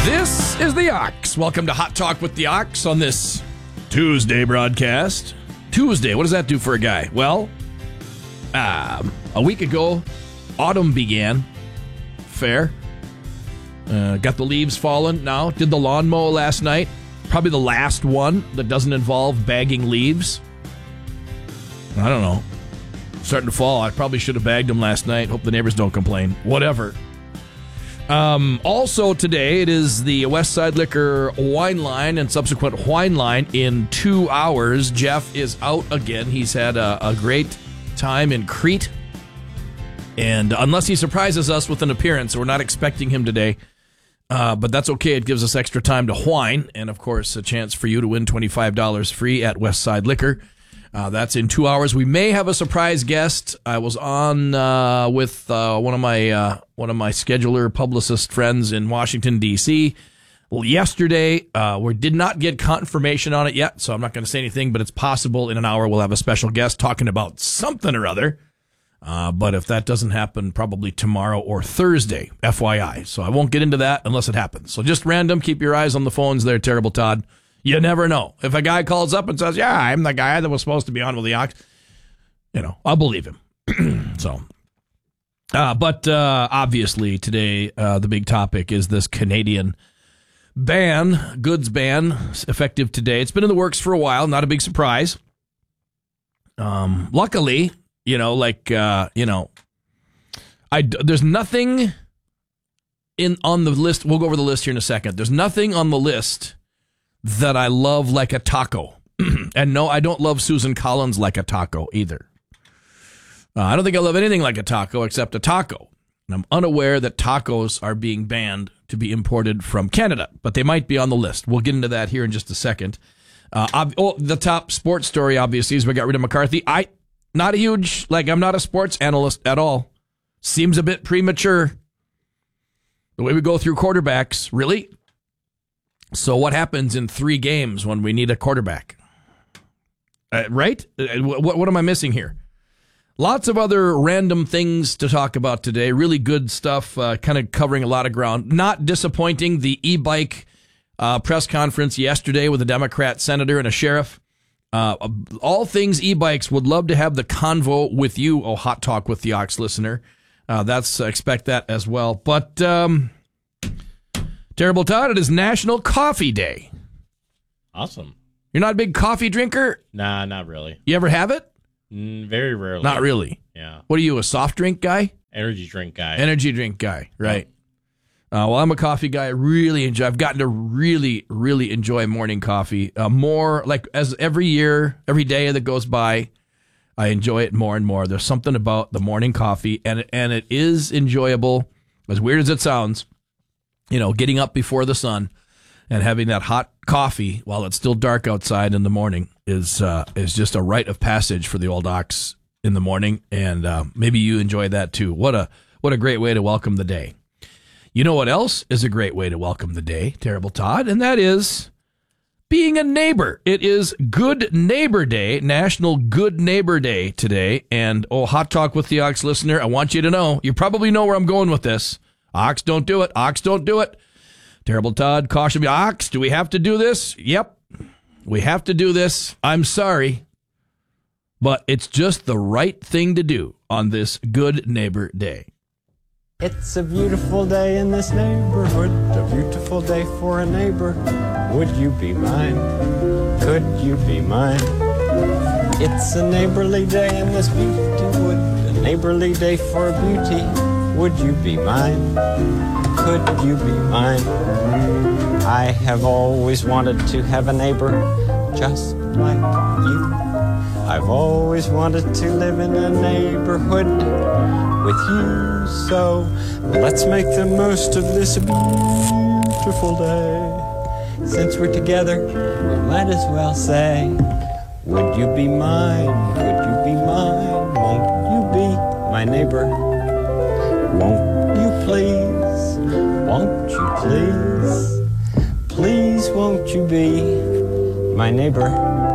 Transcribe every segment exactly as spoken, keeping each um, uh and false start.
This is the Ox. Welcome to Hot Talk with the Ox on this Tuesday broadcast. Tuesday, what does that do for a guy? Well, um, a week ago, autumn began. Fair. Uh, got the leaves falling now. Did the lawn mow last night. Probably the last one that doesn't involve bagging leaves. I don't know. Starting to fall. I probably should have bagged them last night. Hope the neighbors don't complain. Whatever. Um, also today, it is the West Side Liquor wine line and subsequent wine line in two hours. Jeff is out again. He's had a, a great time in Crete. And unless he surprises us with an appearance, we're not expecting him today. Uh, but that's okay. It gives us extra time to whine. And, of course, a chance for you to win twenty-five dollars free at West Side Liquor. Uh, that's in two hours. We may have a surprise guest. I was on uh, with uh, one of my uh, one of my scheduler publicist friends in Washington, D C Well, yesterday. Uh, we did not get confirmation on it yet, so I'm not going to say anything, but it's possible in an hour we'll have a special guest talking about something or other. Uh, but if that doesn't happen, probably tomorrow or Thursday, F Y I. So I won't get into that unless it happens. So just random, keep your eyes on the phones there, Terrible Todd. You never know. If a guy calls up and says, yeah, I'm the guy that was supposed to be on with the Ox, you know, I'll believe him. so, uh, but uh, obviously today uh, the big topic is this Canadian ban, goods ban, effective today. It's been in the works for a while, not a big surprise. Um, luckily, you know, like, uh, you know, I, there's nothing in on the list. We'll go over the list here in a second. There's nothing on the list that I love like a taco. And no, I don't love Susan Collins like a taco either. Uh, I don't think I love anything like a taco except a taco. And I'm unaware that tacos are being banned to be imported from Canada, but they might be on the list. We'll get into that here in just a second. Uh, ob- oh, the top sports story, obviously, is we got rid of McCarthy. I, not a huge, like, I'm not a sports analyst at all. Seems a bit premature. The way we go through quarterbacks, really? So what happens in three games when we need a quarterback? Uh, right? Uh, what, what am I missing here? Lots of other random things to talk about today. Really good stuff, uh, kind of covering a lot of ground. Not disappointing, the e-bike uh, press conference yesterday with a Democrat senator and a sheriff. Uh, all things e-bikes. Would love to have the convo with you, oh, Hot Talk with the Ox listener. Uh, that's uh, expect that as well. But... Um, Terrible Todd, it is National Coffee Day. Awesome. You're not a big coffee drinker? Nah, not really. You ever have it? Mm, very rarely. Not really? Yeah. What are you, a soft drink guy? Energy drink guy. Energy drink guy, right. Uh, well, I'm a coffee guy. I really enjoy, I've gotten to really, really enjoy morning coffee. Uh, more, like, as every year, every day that goes by, I enjoy it more and more. There's something about the morning coffee, and and it is enjoyable, as weird as it sounds. You know, getting up before the sun and having that hot coffee while it's still dark outside in the morning is uh, is just a rite of passage for the old Ox in the morning, and uh, maybe you enjoy that too. What a what a great way to welcome the day. You know what else is a great way to welcome the day, Terrible Todd, and that is being a neighbor. It is Good Neighbor Day, National Good Neighbor Day today, and oh, Hot Talk with the Ox listener, I want you to know, you probably know where I'm going with this. Ox, don't do it. Ox, don't do it. Terrible Todd, caution me. Ox, do we have to do this? Yep, we have to do this. I'm sorry, but it's just the right thing to do on this Good Neighbor Day. It's a beautiful day in this neighborhood, a beautiful day for a neighbor. Would you be mine? Could you be mine? It's a neighborly day in this beauty wood, a neighborly day for beauty. Would you be mine? Could you be mine? I have always wanted to have a neighbor just like you. I've always wanted to live in a neighborhood with you. So let's make the most of this beautiful day. Since we're together, we might as well say, would you be mine? Could you be mine? Won't you be my neighbor? Won't you please, won't you please, please won't you be my neighbor,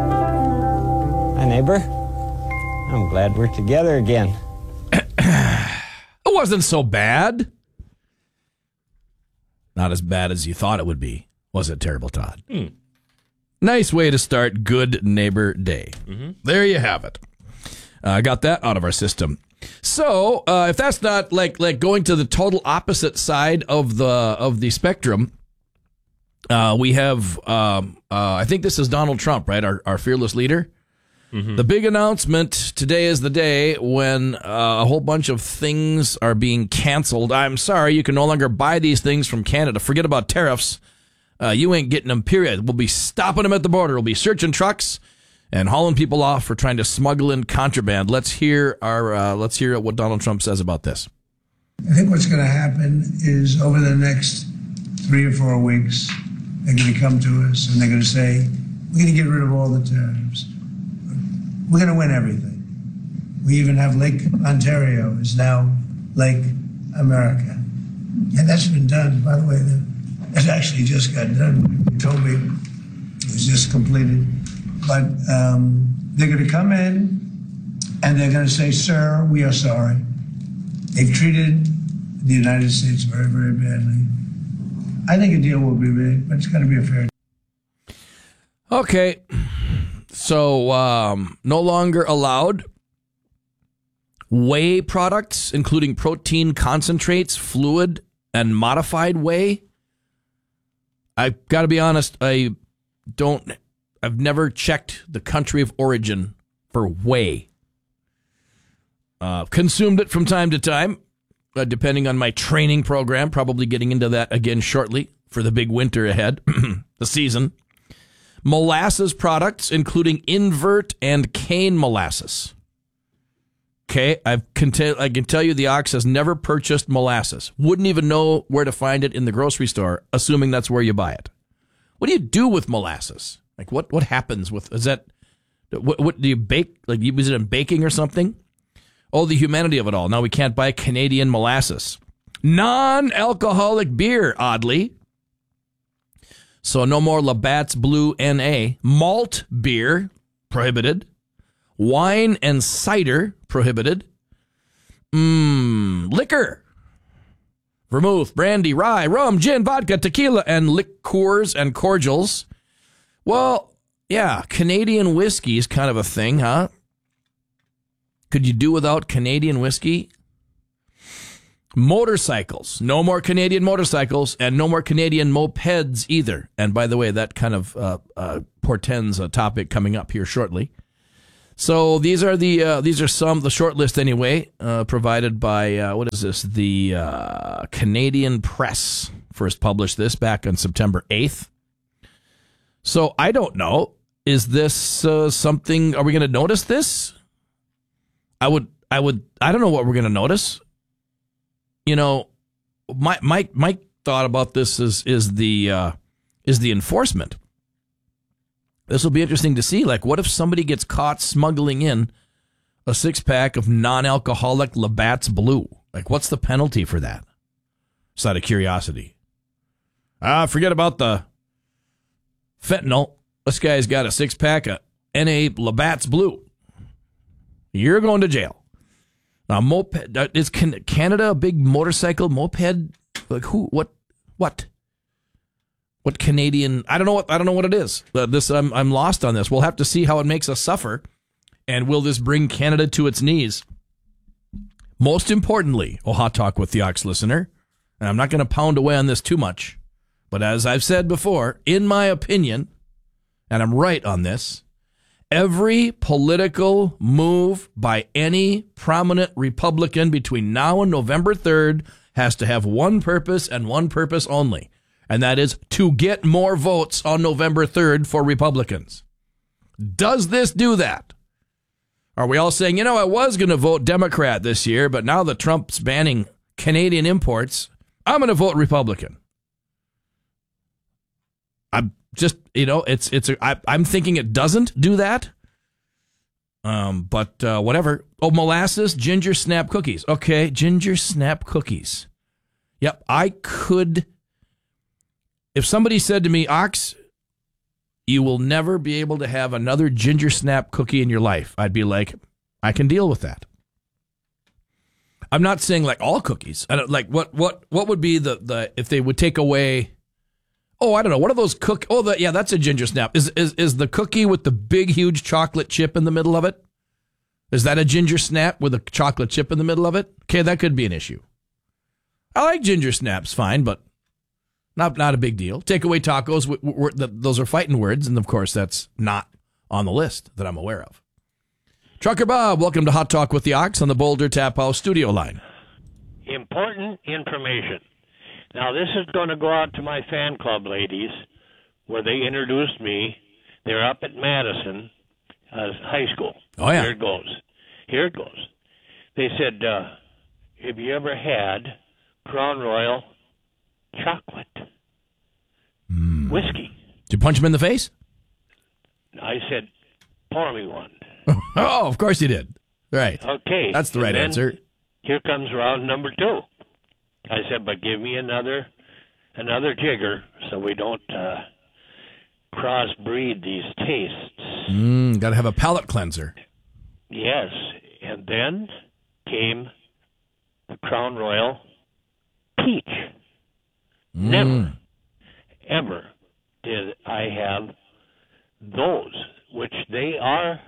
my neighbor? I'm glad we're together again. It wasn't so bad. Not as bad as you thought it would be. Was it terrible, Todd? Hmm. Nice way to start Good Neighbor Day. Mm-hmm. There you have it. I uh, got that out of our system. So, uh, if that's not like like going to the total opposite side of the of the spectrum, uh, we have um, uh, I think this is Donald Trump, right? Our our fearless leader. Mm-hmm. The big announcement today is the day when uh, a whole bunch of things are being canceled. I'm sorry, you can no longer buy these things from Canada. Forget about tariffs. Uh, you ain't getting them, period. We'll be stopping them at the border. We'll be searching trucks and hauling people off for trying to smuggle in contraband. Let's hear our uh, let's hear what Donald Trump says about this. I think what's going to happen is over the next three or four weeks, they're going to come to us and they're going to say, we're going to get rid of all the tariffs. We're going to win everything. We even have Lake Ontario is now Lake America. And that's been done, by the way. It actually just got done. They told me it was just completed. But um, they're going to come in and they're going to say, sir, we are sorry. They've treated the United States very, very badly. I think a deal will be made, but it's going to be a fair deal. Okay. So, um, no longer allowed whey products, including protein concentrates, fluid, and modified whey. I've got to be honest, I don't, I've never checked the country of origin for whey. Uh, consumed it from time to time, uh, depending on my training program, probably getting into that again shortly for the big winter ahead, the season. Molasses products, including invert and cane molasses. Okay, I've cont- I can tell you the Ox has never purchased molasses. Wouldn't even know where to find it in the grocery store, assuming that's where you buy it. What do you do with molasses? Like, what, what happens with, is that, what, what do you bake? Like, you use it in baking or something? Oh, the humanity of it all. Now we can't buy Canadian molasses. Non-alcoholic beer, oddly. So no more Labatt's Blue N A. Malt beer, prohibited. Wine and cider, prohibited. Mmm, liquor. Vermouth, brandy, rye, rum, gin, vodka, tequila, and liqueurs and cordials. Well, yeah, Canadian whiskey is kind of a thing, huh? Could you do without Canadian whiskey? Motorcycles. No more Canadian motorcycles and no more Canadian mopeds either. And by the way, that kind of uh, uh, portends a topic coming up here shortly. So these are the uh, these are some the short list anyway, uh, provided by uh, what is this? The uh, Canadian Press first published this back on September eighth. So I don't know. Is this uh, something? Are we going to notice this? I would. I would. I don't know what we're going to notice. You know, my my my thought about this is is the uh, is the enforcement. This will be interesting to see. Like, what if somebody gets caught smuggling in a six pack of non-alcoholic Labatt's Blue? Like, what's the penalty for that? Just out of curiosity. Ah, forget about the fentanyl. This guy's got a six pack of N A Labatt's Blue. You're going to jail. Now, moped, is Canada a big motorcycle moped? Like who? What? What? What Canadian? I don't know what. I don't know what it is. Uh, this I'm I'm lost on this. We'll have to see how it makes us suffer, and will this bring Canada to its knees? Most importantly, oh, Hot Talk with the Ox listener, and I'm not going to pound away on this too much, but as I've said before, in my opinion, and I'm right on this. Every political move by any prominent Republican between now and November third has to have one purpose and one purpose only, and that is to get more votes on November third for Republicans. Does this do that? Are we all saying, you know, I was going to vote Democrat this year, but now that Trump's banning Canadian imports, I'm going to vote Republican? I'm just, you know, it's, it's, a, I, I'm thinking it doesn't do that. Um, but, uh, whatever. Oh, molasses, ginger snap cookies. Okay. Ginger snap cookies. Yep. I could, if somebody said to me, Ox, you will never be able to have another ginger snap cookie in your life, I'd be like, I can deal with that. I'm not saying like all cookies. I don't like what what what would be the, the if they would take away. Oh, I don't know. What are those cook? Oh, the, yeah, that's a ginger snap. Is is is the cookie with the big huge chocolate chip in the middle of it? Is that a ginger snap with a chocolate chip in the middle of it? Okay, that could be an issue. I like ginger snaps, fine, but not not a big deal. Takeaway tacos, w- w- w- those are fighting words, and of course that's not on the list that I'm aware of. Trucker Bob, welcome to Hot Talk with the Ox on the Boulder Tap House studio line. Important information. Now, this is going to go out to my fan club ladies, where they introduced me. They're up at Madison uh, High School. Oh, yeah. Here it goes. Here it goes. They said, uh, have you ever had Crown Royal chocolate mm. whiskey? Did you punch him in the face? I said, pour me one. Oh, of course you did. Right. Okay. That's the right and answer. Here comes round number two. I said, but give me another another jigger so we don't uh, crossbreed these tastes. Mm, got to have a palate cleanser. Yes. And then came the Crown Royal Peach. Mm. Never, ever did I have those, which they are.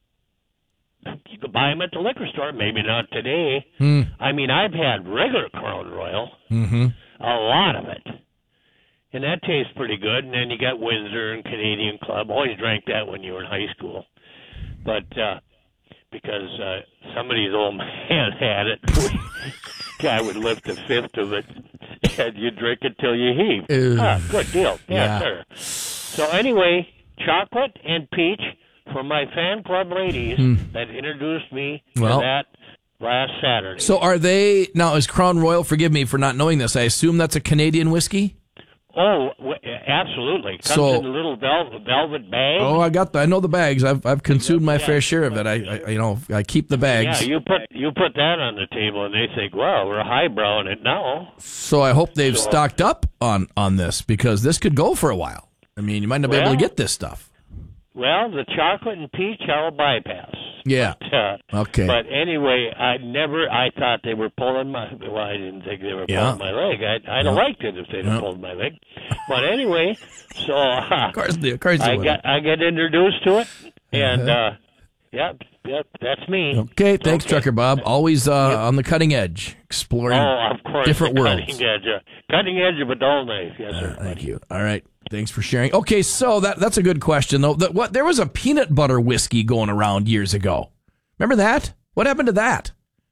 You can buy them at the liquor store. Maybe not today. Mm. I mean, I've had regular Crown Royal, Mm-hmm. a lot of it, and that tastes pretty good. And then you got Windsor and Canadian Club. Always drank that when you were in high school, but uh, because uh, somebody's old man had it, guy would lift a fifth of it, and you drink it till you heave. Ew. Ah, good deal. Yeah, Yeah. sir. So anyway, chocolate and peach. For my fan club ladies Hmm. that introduced me Well. to that last Saturday. So are they, now is Crown Royal, forgive me for not knowing this, I assume that's a Canadian whiskey? Oh, w- absolutely. Comes So- in a little velvet, velvet bag. Oh, I got the, I know the bags. I've I've consumed my Yeah. fair share of it. I, I you know, I keep the bags. Yeah, you put you put that on the table, and they think, well, we're highbrowing it now. So I hope they've So- stocked up on, on this because this could go for a while. I mean, you might not be able to Well- get this stuff. Well, the chocolate and peach I'll bypass. Yeah. Uh, Okay. But anyway, I never. I thought they were pulling my. Well, I didn't think they were Yeah. pulling my leg. I, I'd have Yeah. liked it if they'd have Yeah. pulled my leg. But anyway, so uh, Of course, they, of course they I would. got I get introduced to it, and Uh-huh. uh, yep, yep, that's me. Okay, thanks, Okay. Trucker Bob. Always uh, on the cutting edge, exploring. Oh, of course, different the worlds. Cutting edge, uh, cutting edge of a dull knife. Yes, sir. Uh, thank you. All right. Thanks for sharing. Okay, so that that's a good question though. The, what there was a peanut butter whiskey going around years ago. Remember that? What happened to that?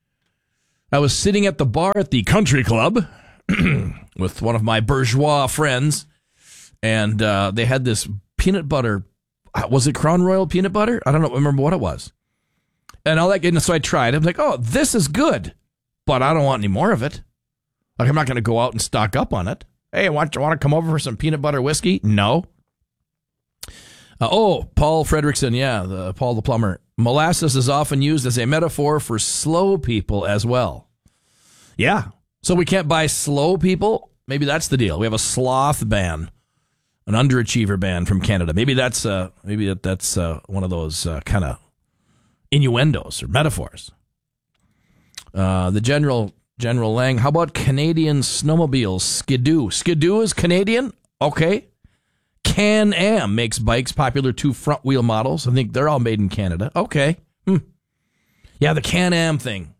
I was sitting at the bar at the country club with one of my bourgeois friends, and uh, they had this peanut butter. uh, Was it Crown Royal peanut butter? I don't know. Remember what it was. And I like, and so I tried. I'm like, oh, this is good, but I don't want any more of it. Like I'm not going to go out and stock up on it. Hey, want you want to come over for some peanut butter whiskey? No. Uh, oh, Paul Fredrickson, yeah, the Paul the plumber. Molasses is often used as a metaphor for slow people as well. Yeah. So we can't buy slow people? Maybe that's the deal. We have a sloth ban, an underachiever ban from Canada. Maybe that's uh, maybe that, that's uh, one of those uh, kind of innuendos or metaphors. Uh, the general. General Lang, how about Canadian snowmobiles? Skidoo. Skidoo is Canadian? Okay. Can-Am makes bikes popular two front-wheel models. I think they're all made in Canada. Okay. Hmm. Yeah, the Can-Am thing.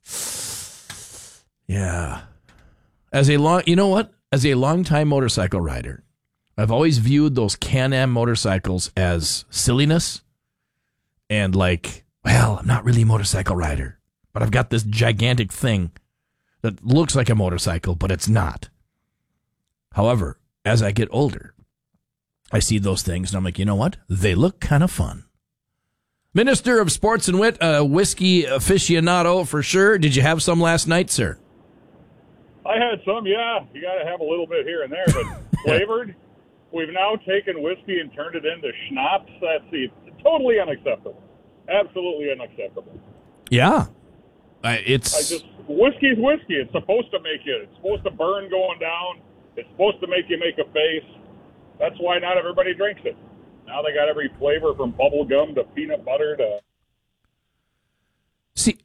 Yeah. As a long, you know what? As a longtime motorcycle rider, I've always viewed those Can-Am motorcycles as silliness and like, well, I'm not really a motorcycle rider, but I've got this gigantic thing that looks like a motorcycle, but it's not. However, as I get older, I see those things, and I'm like, you know what? They look kind of fun. Minister of Sports and Wit, uh, whiskey aficionado for sure. Did you have some last night, sir? I had some, yeah. You got to have a little bit here and there, but flavored. We've now taken whiskey and turned it into schnapps. That's the, totally unacceptable. Absolutely unacceptable. Yeah. Uh, it's... I just whiskey's whiskey. It's supposed to make you. It's supposed to burn going down. It's supposed to make you make a face. That's why not everybody drinks it. Now they got every flavor from bubble gum to peanut butter to. See,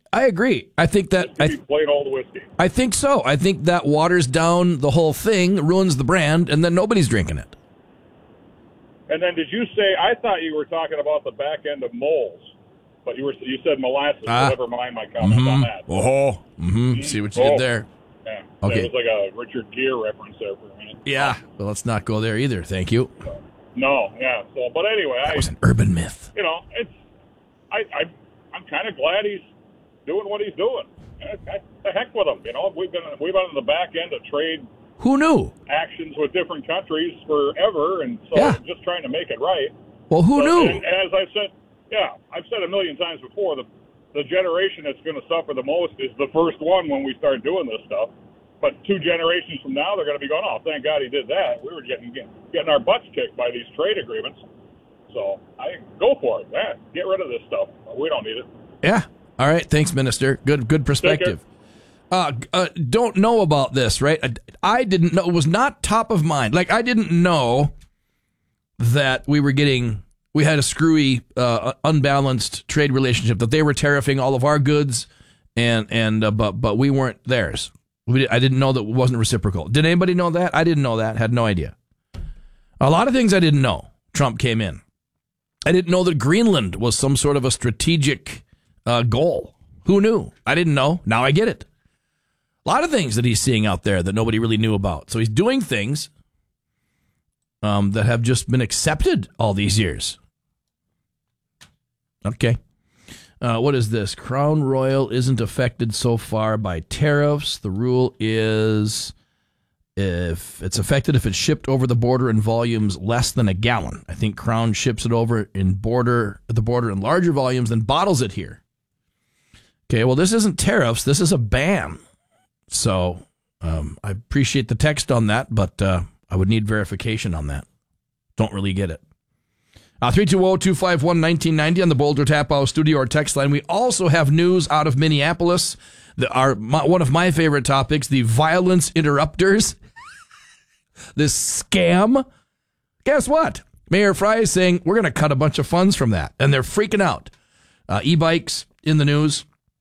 I agree. I think that Just give I, me plain old whiskey. I think so. I think that waters down the whole thing, ruins the brand, and then nobody's drinking it. And then did you say, I thought you were talking about the back end of moles, but you were you said molasses. Ah. So never mind my comments Mm-hmm. on that. Oh, mm-hmm. See what you did Oh. there. Yeah. Okay. It was like a Richard Gere reference there for a minute. Yeah. Well, let's not go there either. Thank you. No, yeah. So, but anyway, That I, was an urban myth. you know, it's, I, I, I'm kind of glad he's doing what he's doing. I, I, the heck with him, you know. We've been we've been on the back end of trade Who knew? actions with different countries forever, and so Yeah. just trying to make it right. Well, who So, knew? And, and as I've said, yeah, I've said a million times before, the the generation that's going to suffer the most is the first one when we start doing this stuff. But two generations from now, they're going to be going, oh, thank God he did that. We were getting getting our butts kicked by these trade agreements. So I go for it. Man, get rid of this stuff. We don't need it. Yeah. All right. Thanks, Minister. Good good perspective. Uh, uh, don't know about this, right? I, I didn't know. It was not top of mind. Like, I didn't know that we were getting, we had a screwy, uh, unbalanced trade relationship, that they were tariffing all of our goods, and, and uh, but but we weren't theirs. We, I didn't know that it wasn't reciprocal. Did anybody know that? I didn't know that. Had no idea. A lot of things I didn't know. Trump came in. I didn't know that Greenland was some sort of a strategic uh, goal. Who knew? I didn't know. Now I get it. A lot of things that he's seeing out there that nobody really knew about. So he's doing things um, that have just been accepted all these years. Okay. Uh, what is this? Crown Royal isn't affected so far by tariffs. The rule is if it's affected if it's shipped over the border in volumes less than a gallon. I think Crown ships it over in border at the border in larger volumes than bottles it here. Okay, well, this isn't tariffs. This is a ban. So um, I appreciate the text on that, but uh, I would need verification on that. Don't really get it. Uh, three two zero, two five one, one nine nine zero on the Boulder Tap House studio or text line. We also have news out of Minneapolis. The, our, my, one of my favorite topics, the violence interrupters. This scam. Guess what? Mayor Fry is saying we're going to cut a bunch of funds from that. And they're freaking out. Uh, e-bikes in the news.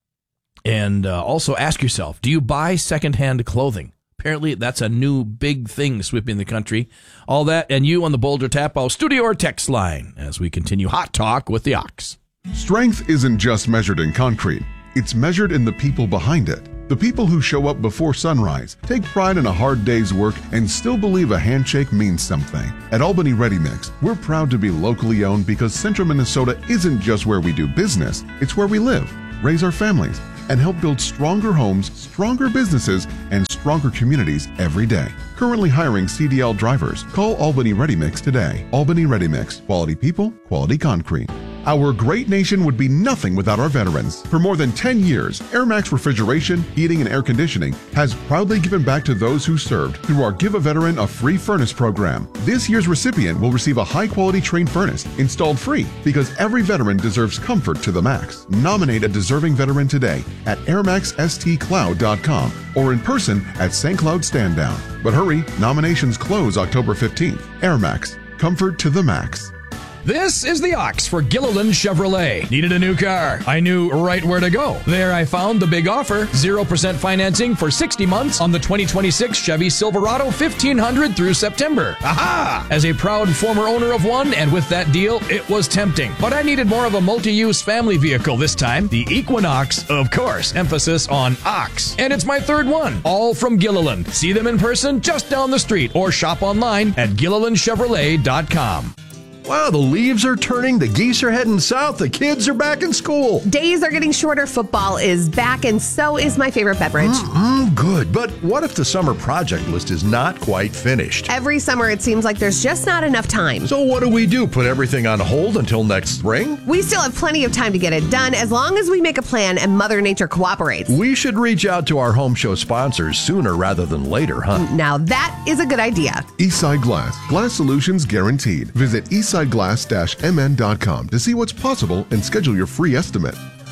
And uh, also ask yourself, do you buy secondhand clothing? Apparently, that's a new big thing sweeping the country. All that and you on the Boulder Tap House studio or text line as we continue Hot Talk with the Ox. Strength isn't just measured in concrete. It's measured in the people behind it. The people who show up before sunrise, take pride in a hard day's work, and still believe a handshake means something. At Albany Ready Mix, we're proud to be locally owned because Central Minnesota isn't just where we do business, it's where we live, raise our families, and help build stronger homes, stronger businesses, and stronger communities every day. Currently hiring C D L drivers. Call Albany Ready Mix today. Albany Ready Mix. Quality people, quality concrete. Our great nation would be nothing without our veterans. For more than ten years, AirMax Refrigeration, Heating, and Air Conditioning has proudly given back to those who served through our Give a Veteran a Free Furnace program. This year's recipient will receive a high-quality Trane furnace installed free because every veteran deserves comfort to the max. Nominate a deserving veteran today at air max s t cloud dot com or in person at Saint Cloud Stand Down. But hurry, nominations close October fifteenth. AirMax, comfort to the max. This is the Ox for Gilliland Chevrolet. Needed a new car? I knew right where to go. There I found the big offer. zero percent financing for sixty months on the twenty twenty-six Chevy Silverado fifteen hundred through September. Aha! As a proud former owner of one, and with that deal, it was tempting. But I needed more of a multi-use family vehicle this time. The Equinox, of course. Emphasis on Ox. And it's my third one. All from Gilliland. See them in person just down the street or shop online at gilliland chevrolet dot com. Wow, the leaves are turning, the geese are heading south, the kids are back in school. Days are getting shorter, football is back, and so is my favorite beverage. Mm-mm, good, but what if the summer project list is not quite finished? Every summer it seems like there's just not enough time. So what do we do, put everything on hold until next spring? We still have plenty of time to get it done as long as we make a plan and Mother Nature cooperates. We should reach out to our home show sponsors sooner rather than later, huh? Now that is a good idea. Eastside Glass. Glass solutions guaranteed. Visit eastside glass dash m n dot com to see what's possible and schedule your free estimate.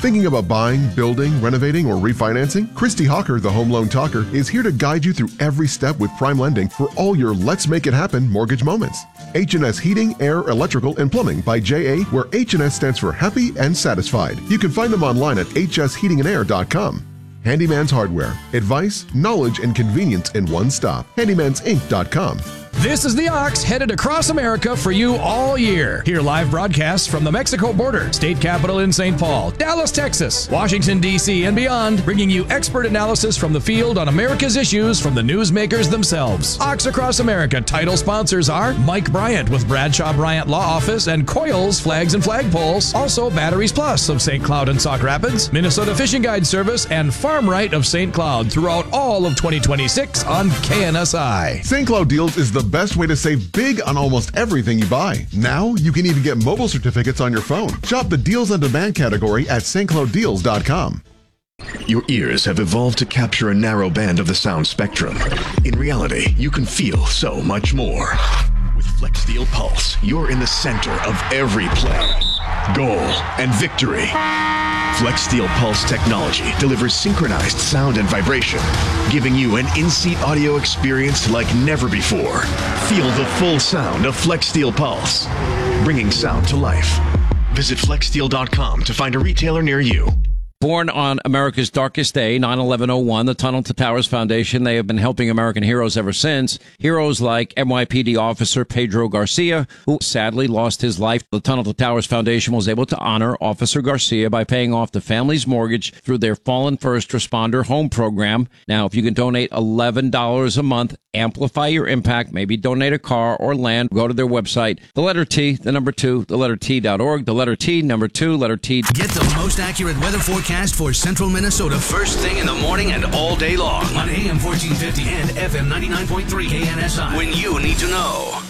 Thinking about buying, building, renovating, or refinancing? Christy Hawker, the Home Loan Talker, is here to guide you through every step with Prime Lending for all your Let's Make It Happen mortgage moments. H and S Heating, Air, Electrical, and Plumbing by J A, where H and S stands for happy and satisfied. You can find them online at h s heating and air dot com. Handyman's Hardware. Advice, knowledge, and convenience in one stop. handymans inc dot com. This is the Ox, headed across America for you all year. Hear live broadcasts from the Mexico border, state capital in Saint Paul, Dallas, Texas, Washington, D C, and beyond, bringing you expert analysis from the field on America's issues from the newsmakers themselves. Ox Across America title sponsors are Mike Bryant with Bradshaw Bryant Law Office and Coils Flags and Flagpoles. Also Batteries Plus of Saint Cloud and Sauk Rapids, Minnesota Fishing Guide Service, and Farm Right of Saint Cloud throughout all of twenty twenty-six on K N S I. Saint Cloud Deals is the best way to save big on almost everything you buy. Now, you can even get mobile certificates on your phone. Shop the Deals on Demand category at st cloud deals dot com. Your ears have evolved to capture a narrow band of the sound spectrum. In reality, you can feel so much more. With FlexSteel Pulse, you're in the center of every play, goal, and victory. FlexSteel Pulse technology delivers synchronized sound and vibration, giving you an in-seat audio experience like never before. Feel the full sound of FlexSteel Pulse, bringing sound to life. Visit flex steel dot com to find a retailer near you. Born on America's darkest day, nine eleven oh one, the Tunnel to Towers Foundation, they have been helping American heroes ever since. Heroes like N Y P D officer Pedro Garcia, who sadly lost his life. The Tunnel to Towers Foundation was able to honor Officer Garcia by paying off the family's mortgage through their Fallen First Responder Home Program. Now, if you can donate eleven dollars a month, amplify your impact, maybe donate a car or land, go to their website, the letter T, the number two, the letter T dot org, the letter T, number two, letter T. Get the most accurate weather forecast for central Minnesota first thing in the morning and all day long on A M fourteen fifty and F M ninety-nine point three K N S I when you need to know.